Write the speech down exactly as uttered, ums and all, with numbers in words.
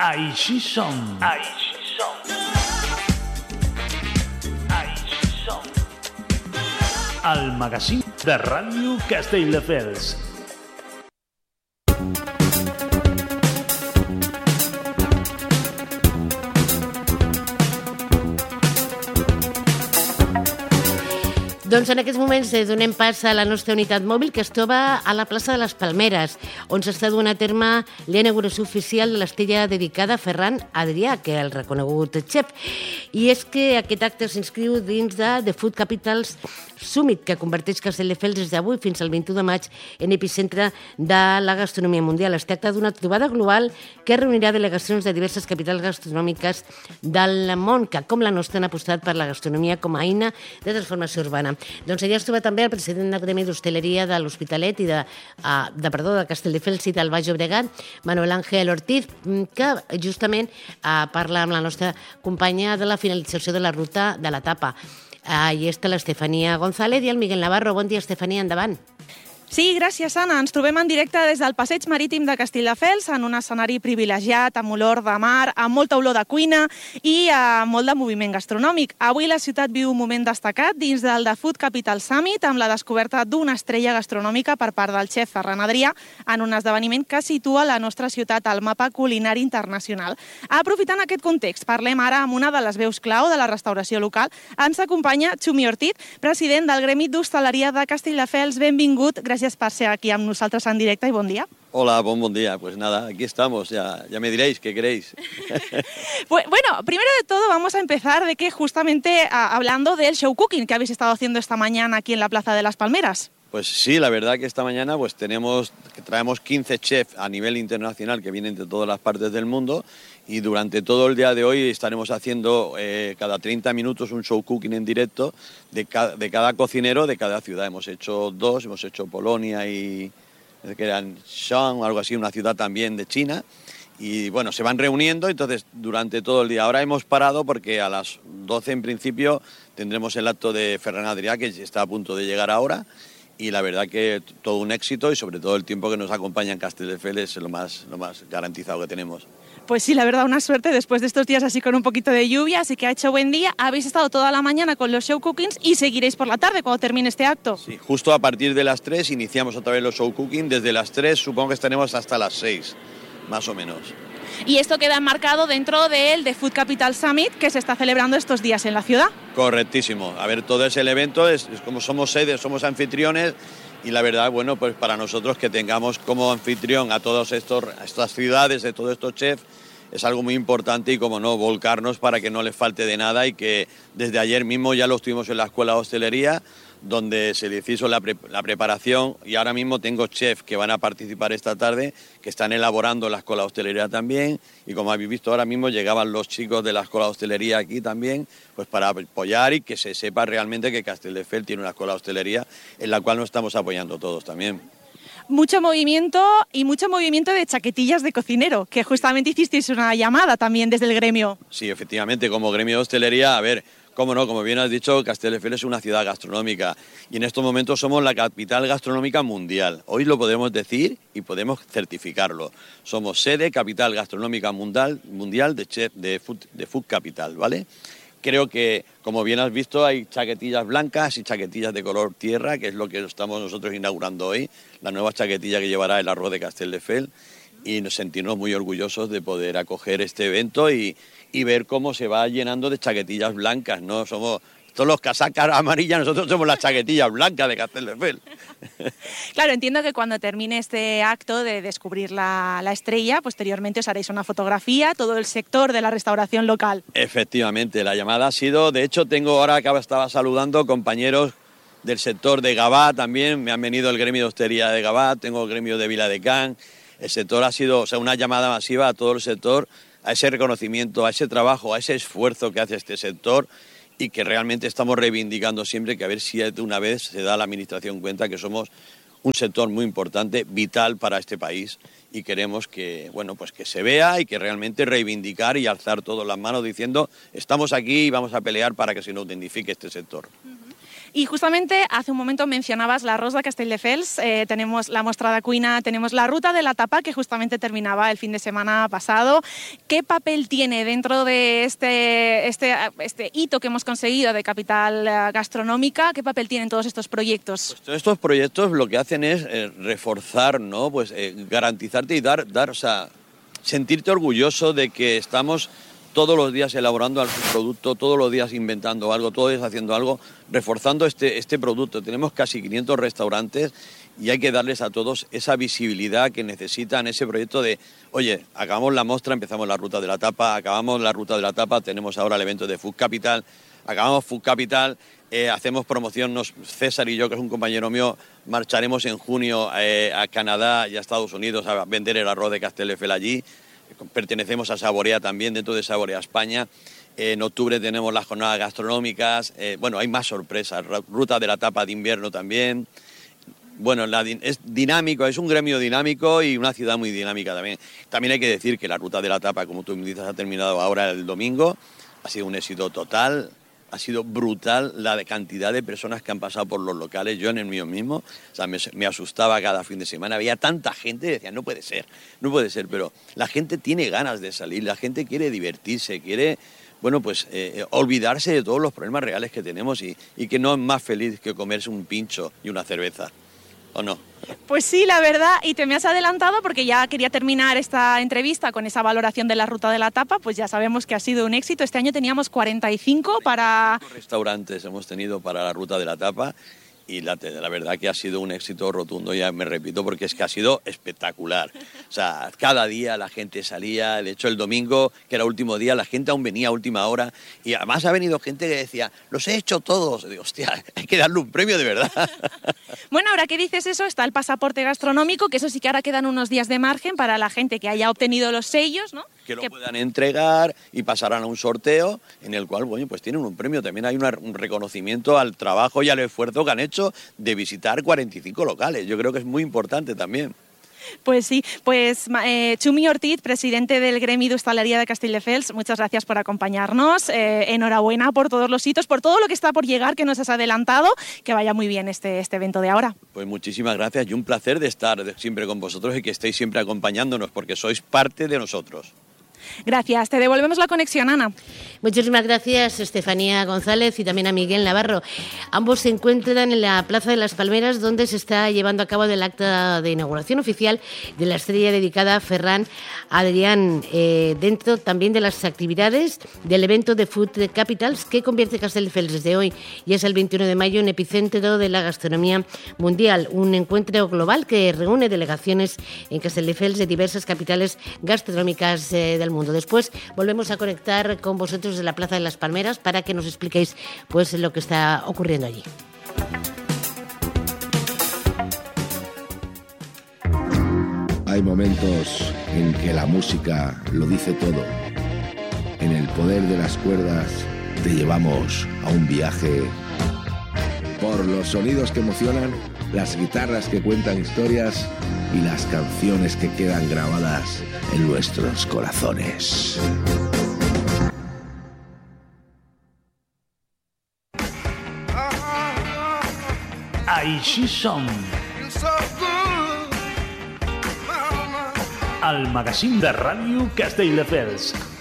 Així som. Així som. Així som. El magazín de Ràdio Castelldefels. Doncs en aquests moments donem pas a la nostra unitat mòbil que es troba a la plaça de les Palmeres, on s'està duent a terme l'inauguració oficial de l'estrella dedicada a Ferran Adrià, que és el reconegut xef. I és que aquest acte s'inscriu dins de The Food Capitals Summit, que converteix Castelldefels des d'avui fins al vint-i-u de maig en epicentre de la gastronomia mundial. Es tracta d'una trobada global que reunirà delegacions de diverses capitals gastronòmiques del món, que com la nostra han apostat per la gastronomia com a eina de transformació urbana. Doncs allà es troba també el president del Gremi d'Hostaleria de l'Hospitalet i de, uh, de, perdó, de Castelldefels i del Baix Llobregat, Manuel Ángel Ortiz, que justament uh, parla amb la nostra companya de la finalització de la ruta de l'etapa. Uh, I està l'Estefania González i el Miguel Navarro. Bon dia, Estefania, endavant. Sí, gràcies, Anna. Ens trobem en directe des del Passeig Marítim de Castelldefels, en un escenari privilegiat, amb olor de mar, amb molta olor de cuina i amb molt de moviment gastronòmic. Avui la ciutat viu un moment destacat dins del The Food Capital Summit, amb la descoberta d'una estrella gastronòmica per part del xef Ferran Adrià, en un esdeveniment que situa la nostra ciutat al mapa culinari internacional. Aprofitant aquest context, parlem ara amb una de les veus clau de la restauració local. Ens acompanya Chumi Ortiz, president del Gremi d'Hostaleria de Castelldefels. Benvingut, gràcies per ser aquí amb nosaltres en directe y buen día. Hola, buen, buen día. Pues nada, aquí estamos, ya, ya me diréis qué queréis. Bueno, primero de todo vamos a empezar de que justamente a, hablando del show cooking que habéis estado haciendo esta mañana aquí en la Plaza de las Palmeras. Pues sí, la verdad que esta mañana pues tenemos, que traemos quince chefs a nivel internacional que vienen de todas las partes del mundo y durante todo el día de hoy estaremos haciendo eh, cada treinta minutos un show cooking en directo de cada, de cada cocinero de cada ciudad. Hemos hecho dos, hemos hecho Polonia y que eran Shanghai, algo así, una ciudad también de China. Y bueno, se van reuniendo, entonces durante todo el día. Ahora hemos parado porque a las doce en principio tendremos el acto de Ferran Adrià, que está a punto de llegar ahora. Y la verdad que todo un éxito y sobre todo el tiempo que nos acompaña en Castelldefels es lo más, lo más garantizado que tenemos. Pues sí, la verdad, una suerte después de estos días así con un poquito de lluvia, así que ha hecho buen día. Habéis estado toda la mañana con los show cookings y seguiréis por la tarde cuando termine este acto. Sí, justo a partir de las tres iniciamos otra vez los show cooking. Desde las tres supongo que estaremos hasta las seis, más o menos. Y esto queda enmarcado dentro del The Food Capital Summit que se está celebrando estos días en la ciudad. Correctísimo. A ver, todo ese evento es, es como somos sedes, somos anfitriones y la verdad, bueno, pues para nosotros que tengamos como anfitrión a todas estas ciudades, de todos estos chefs, es algo muy importante y como no, volcarnos para que no les falte de nada y que desde ayer mismo ya lo estuvimos en la Escuela de Hostelería, donde se les hizo la, pre la preparación y ahora mismo tengo chefs que van a participar esta tarde, que están elaborando la Escuela de Hostelería también y como habéis visto ahora mismo llegaban los chicos de la Escuela de Hostelería aquí también, pues para apoyar y que se sepa realmente que Castelldefels tiene una Escuela de Hostelería en la cual nos estamos apoyando todos también. Mucho movimiento y mucho movimiento de chaquetillas de cocinero, que justamente hicisteis una llamada también desde el gremio. Sí, efectivamente, como gremio de hostelería, a ver, cómo no, como bien has dicho, Castelldefels es una ciudad gastronómica y en estos momentos somos la capital gastronómica mundial. Hoy lo podemos decir y podemos certificarlo. Somos sede, capital gastronómica mundial, mundial de, chef, de, food, de Food Capital, ¿vale? Creo que, como bien has visto, hay chaquetillas blancas y chaquetillas de color tierra, que es lo que estamos nosotros inaugurando hoy, la nueva chaquetilla que llevará el arroz de Castelldefels, y nos sentimos muy orgullosos de poder acoger este evento y, y ver cómo se va llenando de chaquetillas blancas, ¿no? Somos todos los casacas amarillas, nosotros somos las chaquetillas blancas de Castelldefels. Claro, entiendo que cuando termine este acto de descubrir la, la estrella, posteriormente os haréis una fotografía, todo el sector de la restauración local. Efectivamente, la llamada ha sido, de hecho tengo ahora que estaba saludando compañeros del sector de Gavà también, me han venido el gremio de hostelería de Gavà, tengo el gremio de Viladecans, el sector ha sido, o sea, una llamada masiva a todo el sector, a ese reconocimiento, a ese trabajo, a ese esfuerzo que hace este sector y que realmente estamos reivindicando siempre que a ver si de una vez se da a la administración cuenta que somos un sector muy importante, vital para este país y queremos que, bueno, pues que se vea y que realmente reivindicar y alzar todas las manos diciendo estamos aquí y vamos a pelear para que se nos dignifique este sector. Y justamente hace un momento mencionabas la Ros de Castelldefels, eh, tenemos la Mostra de Cuina, tenemos la Ruta de la Tapa, que justamente terminaba el fin de semana pasado. ¿Qué papel tiene dentro de este, este, este hito que hemos conseguido de capital gastronómica? ¿Qué papel tienen todos estos proyectos? Pues todos estos proyectos lo que hacen es eh, reforzar, ¿no? Pues eh, garantizarte y dar, dar, o sea, sentirte orgulloso de que estamos todos los días elaborando algún producto, todos los días inventando algo, todos los días haciendo algo, reforzando este, este producto. Tenemos casi quinientos restaurantes y hay que darles a todos esa visibilidad que necesitan, ese proyecto de, oye, acabamos la Mostra, empezamos la Ruta de la Tapa, acabamos la Ruta de la Tapa, tenemos ahora el evento de Food Capital, acabamos Food Capital, eh, hacemos promoción, nos, César y yo, que es un compañero mío, marcharemos en junio eh, a Canadá y a Estados Unidos a vender el arroz de Castelldefels allí. Pertenecemos a Saborea también, dentro de Saborea España. Eh, en octubre tenemos las jornadas gastronómicas. Eh, bueno, hay más sorpresas. Ruta de la Tapa de invierno también. Bueno, la, es dinámico, es un gremio dinámico y una ciudad muy dinámica también. También hay que decir que la Ruta de la Tapa, como tú me dices, ha terminado ahora el domingo. Ha sido un éxito total. Ha sido brutal la de cantidad de personas que han pasado por los locales, yo en el mío mismo, o sea, me, me asustaba cada fin de semana, había tanta gente y decía, no puede ser, no puede ser, pero la gente tiene ganas de salir, la gente quiere divertirse, quiere, bueno, pues eh, olvidarse de todos los problemas reales que tenemos y, y que no es más feliz que comerse un pincho y una cerveza, ¿o no? Pues sí, la verdad, y te me has adelantado porque ya quería terminar esta entrevista con esa valoración de la Ruta de la Tapa, pues ya sabemos que ha sido un éxito. Este año teníamos cuarenta y cinco para... restaurantes hemos tenido para la Ruta de la Tapa y la, la verdad que ha sido un éxito rotundo, ya me repito, porque es que ha sido espectacular. O sea, cada día la gente salía, de hecho el domingo, que era último día, la gente aún venía a última hora y además ha venido gente que decía, los he hecho todos. Y digo, hostia, hay que darle un premio de verdad. Bueno, ahora que dices eso, está el pasaporte gastronómico, que eso sí que ahora quedan unos días de margen para la gente que haya obtenido los sellos, ¿no? Que lo que... puedan entregar y pasarán a un sorteo en el cual, bueno, pues tienen un premio. También hay una, un reconocimiento al trabajo y al esfuerzo que han hecho de visitar cuarenta y cinco locales. Yo creo que es muy importante también. Pues sí, pues eh, Chumi Ortiz, presidente del Gremi de Hostalería de Castelldefels, muchas gracias por acompañarnos, eh, enhorabuena por todos los hitos, por todo lo que está por llegar, que nos has adelantado, que vaya muy bien este, este evento de ahora. Pues muchísimas gracias y un placer de estar siempre con vosotros y que estéis siempre acompañándonos porque sois parte de nosotros. Gracias, te devolvemos la conexión, Ana. Muchísimas gracias, Estefanía González, y también a Miguel Navarro. Ambos se encuentran en la Plaza de las Palmeras, donde se está llevando a cabo el acta de inauguración oficial de la estrella dedicada a Ferran Adrià, eh, dentro también de las actividades del evento de Food Capitals, que convierte Castelldefels desde hoy y es el veintiuno de mayo en epicentro de la gastronomía mundial. Un encuentro global que reúne delegaciones en Castelldefels de diversas capitales gastronómicas eh, del mundo. Después volvemos a conectar con vosotros de la Plaza de las Palmeras para que nos expliquéis pues lo que está ocurriendo allí. Hay momentos en que la música lo dice todo. En el poder de las cuerdas te llevamos a un viaje por los sonidos que emocionan, las guitarras que cuentan historias y las canciones que quedan grabadas en nuestros corazones. Així som. El magazín de ràdio Castelldefels.